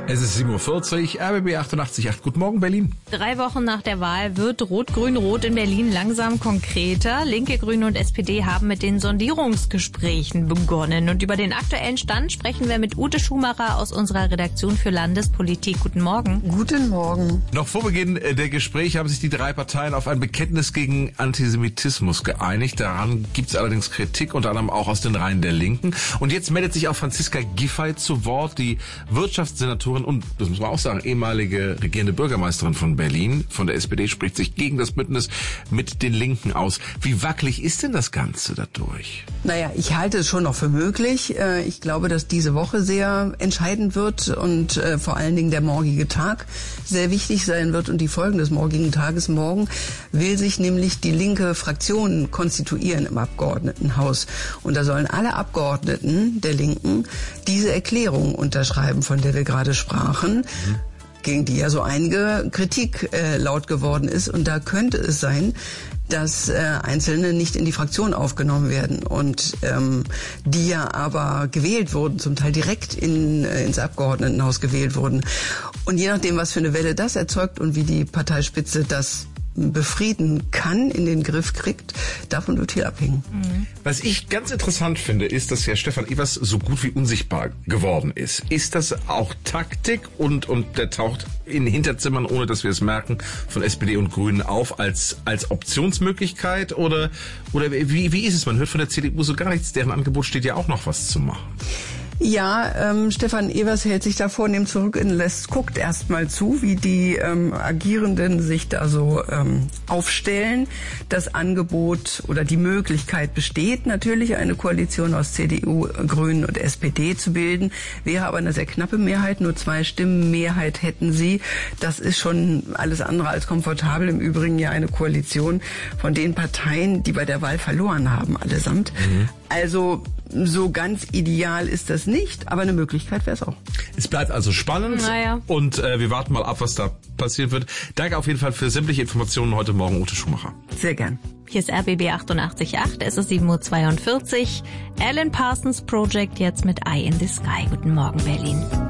Es ist 7:40 Uhr, RBB 88.8. Guten Morgen, Berlin. 3 Wochen nach der Wahl wird Rot-Grün-Rot in Berlin langsam konkreter. Linke, Grüne und SPD haben mit den Sondierungsgesprächen begonnen. Und über den aktuellen Stand sprechen wir mit Ute Schumacher aus unserer Redaktion für Landespolitik. Guten Morgen. Guten Morgen. Noch vor Beginn der Gespräche haben sich die drei Parteien auf ein Bekenntnis gegen Antisemitismus geeinigt. Daran gibt es allerdings Kritik, unter anderem auch aus den Reihen der Linken. Und jetzt meldet sich auch Franziska Giffey zu Wort, die Wirtschaftssenatorin und, das muss man auch sagen, ehemalige regierende Bürgermeisterin von Berlin, von der SPD, spricht sich gegen das Bündnis mit den Linken aus. Wie wackelig ist denn das Ganze dadurch? Naja, ich halte es schon noch für möglich. Ich glaube, dass diese Woche sehr entscheidend wird und vor allen Dingen der morgige Tag sehr wichtig sein wird und die Folgen des morgigen Tages. Morgen will sich nämlich die linke Fraktion konstituieren im Abgeordnetenhaus. Und da sollen alle Abgeordneten der Linken diese Erklärung unterschreiben, von der wir gerade sprachen, gegen die ja so einige Kritik laut geworden ist. Und da könnte es sein, dass Einzelne nicht in die Fraktion aufgenommen werden und die ja aber gewählt wurden, zum Teil direkt ins Abgeordnetenhaus gewählt wurden. Und je nachdem, was für eine Welle das erzeugt und wie die Parteispitze das befrieden kann, in den Griff kriegt, davon wird viel abhängen. Was ich ganz interessant finde, ist, dass Herr Stefan Evers so gut wie unsichtbar geworden ist. Ist das auch Taktik und der taucht in Hinterzimmern, ohne dass wir es merken, von SPD und Grünen auf als Optionsmöglichkeit oder wie ist es? Man hört von der CDU so gar nichts. Deren Angebot steht ja auch noch was zu machen. Ja, Stefan Evers hält sich da vornehm zurück und guckt erst mal zu, wie die Agierenden sich da so aufstellen. Das Angebot oder die Möglichkeit besteht natürlich, eine Koalition aus CDU, Grünen und SPD zu bilden. Wäre aber eine sehr knappe Mehrheit, nur 2 Stimmen Mehrheit hätten sie. Das ist schon alles andere als komfortabel. Im Übrigen ja eine Koalition von den Parteien, die bei der Wahl verloren haben, allesamt. Also so ganz ideal ist das nicht, aber eine Möglichkeit wäre es auch. Es bleibt also spannend und wir warten mal ab, was da passieren wird. Danke auf jeden Fall für sämtliche Informationen heute Morgen, Ute Schumacher. Sehr gern. Hier ist RBB 88.8, es ist 7:42 Uhr. Alan Parsons Project jetzt mit Eye in the Sky. Guten Morgen, Berlin.